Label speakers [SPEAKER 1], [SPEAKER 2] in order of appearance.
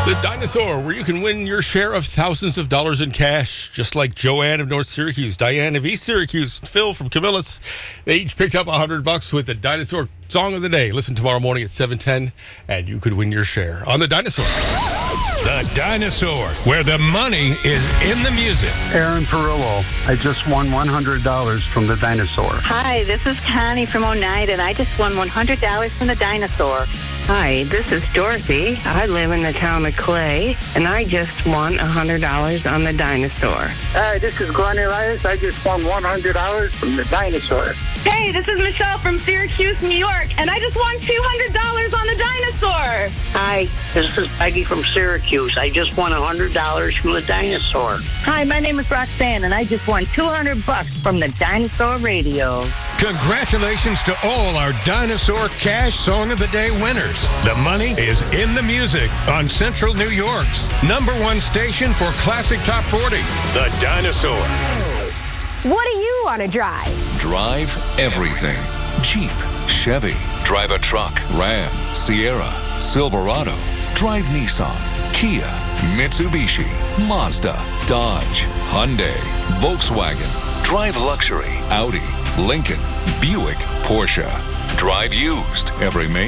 [SPEAKER 1] The Dinosaur, where you can win your share of thousands of dollars in cash, just like Joanne of North Syracuse, Diane of East Syracuse, Phil from Camillus. They each picked up $100 with the Dinosaur Song of the Day. Listen tomorrow morning at 7:10, and you could win your share on The Dinosaur.
[SPEAKER 2] The Dinosaur, where the money is in the music.
[SPEAKER 3] Aaron Perillo, I just won $100 from the Dinosaur.
[SPEAKER 4] Hi, this is Connie from Oneida, and I just won $100 from the Dinosaur.
[SPEAKER 5] Hi, this is Dorothy. I live in the town of Clay, and I just won $100 on the Dinosaur.
[SPEAKER 6] Hi, this is Glenn Elias. I just won $100 from the Dinosaur.
[SPEAKER 7] Hey, this is Michelle from Syracuse, New York, and I just won $200 on the Dinosaur.
[SPEAKER 8] Hi, this is Peggy from Syracuse. I just won $100 from the Dinosaur.
[SPEAKER 4] Hi, my name is Roxanne, and I just won $200 from the Dinosaur Radio.
[SPEAKER 2] Congratulations to all our Dinosaur Cash Song of the Day winners. The money is in the music on Central New York's #1 station for Classic Top 40. The Dinosaur.
[SPEAKER 9] What do you want to drive?
[SPEAKER 10] Drive everything. Jeep, Chevy. Drive a truck. Ram, Sierra, Silverado. Drive Nissan, Kia, Mitsubishi, Mazda, Dodge, Hyundai, Volkswagen. Drive luxury. Audi, Lincoln, Buick, Porsche. Drive used every May.